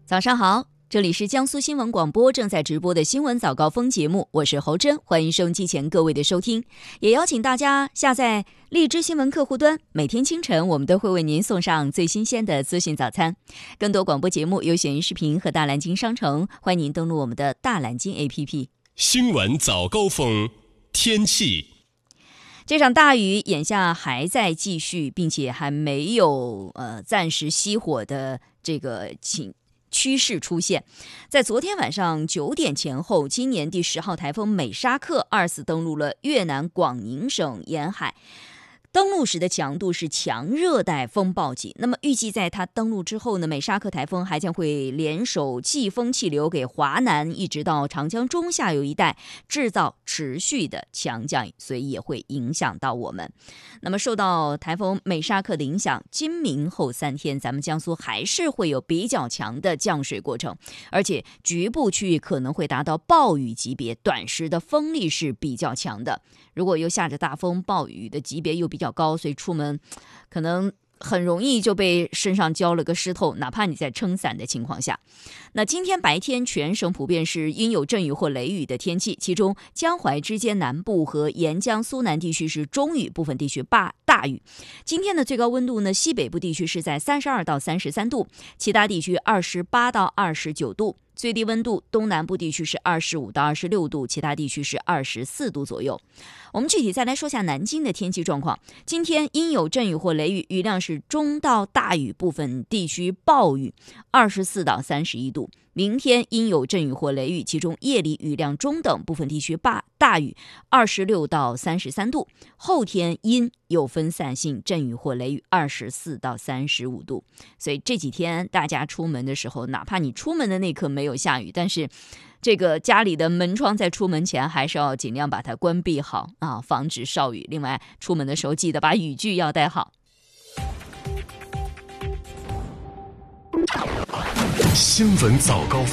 早上好，这里是江苏新闻广播正在直播的新闻早高峰节目，我是侯真，欢迎收音机前各位的收听，也邀请大家下载荔枝新闻客户端，每天清晨我们都会为您送上最新鲜的资讯早餐。更多广播节目有选音视频和大蓝鲸商城，欢迎您登录我们的大蓝鲸 APP。 新闻早高峰天气。 这场大雨眼下还在继续，并且还没有暂时熄火的这个趋势出现。在昨天晚上9点前后，今年第10号台风美沙克2次登陆了越南广宁省沿海，登陆时的强度是强热带风暴级。那么预计在它登陆之后呢，美沙克台风还将会联手季风气流给华南一直到长江中下游一带制造持续的强降雨，所以也会影响到我们。那么受到台风美沙克的影响，今明后3天咱们江苏还是会有比较强的降水过程，而且局部区域可能会达到暴雨级别，短时的风力是比较强的。如果又下着大风，暴雨的级别又比较高，所以出门可能很容易就被身上浇了个湿透，哪怕你在撑伞的情况下。那今天白天全省普遍是阴有阵雨或雷雨的天气，其中江淮之间南部和沿江苏南地区是中雨，部分地区大雨。今天的最高温度呢，西北部地区是在32到33度，其他地区28到29度。最低温度东南部地区是25到26度，其他地区是24度左右。我们具体再来说下南京的天气状况。今天阴有阵雨或雷雨，雨量是中到大雨，部分地区暴雨，24到31度。明天阴有阵雨或雷雨，其中夜里雨量中等，部分地区大雨，26到33度。后天阴有分散性阵雨或雷雨，24到35度。所以这几天大家出门的时候，哪怕你出门的那刻没有下雨，但是这个家里的门窗在出门前还是要尽量把它关闭好啊，防止少雨。另外出门的时候记得把雨具要带好。 新闻早高峰